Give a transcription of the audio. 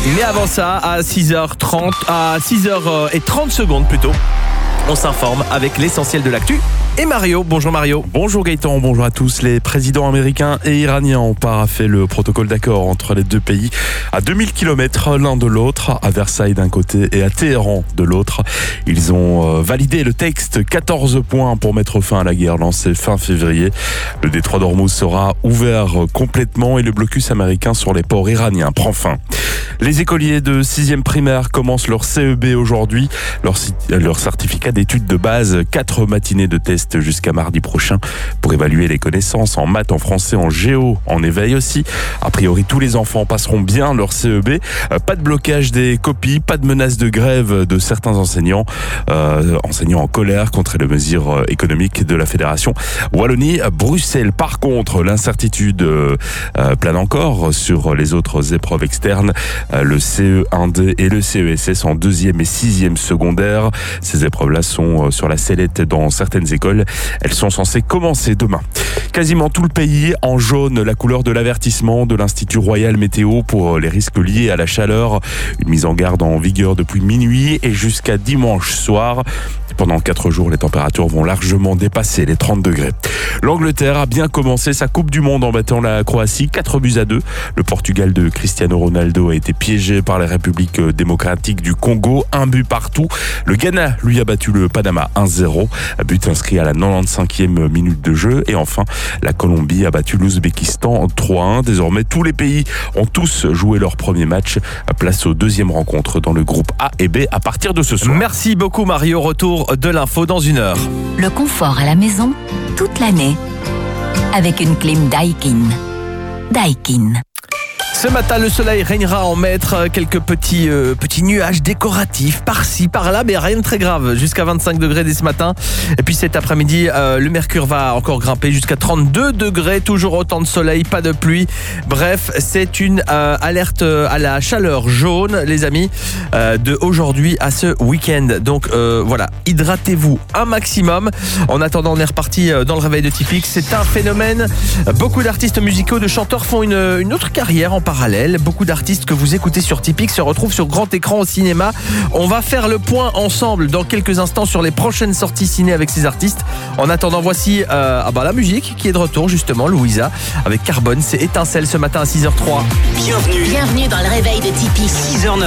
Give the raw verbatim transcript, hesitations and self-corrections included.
Mais avant ça, à six heures trente, à six heures trente secondes plutôt, on s'informe avec l'essentiel de l'actu. Et Mario, bonjour Mario. Bonjour Gaëtan, bonjour à tous. Les présidents américains et iraniens ont paraphé le protocole d'accord entre les deux pays à deux mille kilomètres l'un de l'autre, à Versailles d'un côté et à Téhéran de l'autre. Ils ont validé le texte, quatorze points pour mettre fin à la guerre lancée fin février. Le détroit d'Ormuz sera ouvert complètement et le blocus américain sur les ports iraniens prend fin. Les écoliers de sixième primaire commencent leur C E B aujourd'hui, leur, leur certificat d'études de base, quatre matinées de tests jusqu'à mardi prochain pour évaluer les connaissances en maths, en français, en géo, en éveil aussi. A priori, tous les enfants passeront bien leur C E B. Pas de blocage des copies, pas de menace de grève de certains enseignants, euh, enseignants en colère contre les mesures économiques de la Fédération Wallonie-Bruxelles. Par contre, l'incertitude euh, plane encore sur les autres épreuves externes. Le C E un D et le C E S S en deuxième et sixième secondaire. Ces épreuves-là sont sur la sellette dans certaines écoles. Elles sont censées commencer demain. Quasiment tout le pays en jaune, la couleur de l'avertissement de l'Institut Royal Météo pour les risques liés à la chaleur. Une mise en garde en vigueur depuis minuit et jusqu'à dimanche soir. Pendant quatre jours, les températures vont largement dépasser les trente degrés. L'Angleterre a bien commencé sa Coupe du Monde en battant la Croatie, quatre buts à deux. Le Portugal de Cristiano Ronaldo a été piégé par les républiques démocratiques du Congo, un but partout. Le Ghana, lui, a battu le Panama un zéro, but inscrit à la quatre-vingt-quinzième minute de jeu. Et enfin, la Colombie a battu l'Ouzbékistan trois un. Désormais, tous les pays ont tous joué leur premier match. Place aux deuxièmes rencontres dans le groupe A et B à partir de ce soir. Merci beaucoup Mario, retour de l'info dans une heure. Le confort à la maison, toute l'année, avec une clim Daikin. Daikin. Ce matin, le soleil régnera en maître, quelques petits, euh, petits nuages décoratifs par-ci, par-là, mais rien de très grave, jusqu'à vingt-cinq degrés dès ce matin. Et puis cet après-midi, euh, le mercure va encore grimper jusqu'à trente-deux degrés, toujours autant de soleil, pas de pluie. Bref, c'est une euh, alerte à la chaleur jaune, les amis, euh, de aujourd'hui à ce week-end. Donc euh, voilà, hydratez-vous un maximum. En attendant, on est reparti dans le réveil de Tipix. C'est un phénomène. Beaucoup d'artistes musicaux, de chanteurs font une, une autre carrière en parallèle. Beaucoup d'artistes que vous écoutez sur Tipix se retrouvent sur grand écran au cinéma. On va faire le point ensemble dans quelques instants sur les prochaines sorties ciné avec ces artistes. En attendant, voici euh, ah bah, la musique qui est de retour justement, Louisa avec Carbone. C'est Étincelle ce matin à six heures zéro trois. Bienvenue. Bienvenue dans le réveil de Tipix. six heures neuf.